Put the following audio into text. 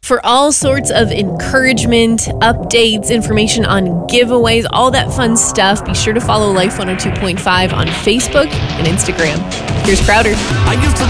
For all sorts of encouragement, updates, information on giveaways, all that fun stuff, be sure to follow Life 102.5 on Facebook and Instagram. Here's Crowder. I used to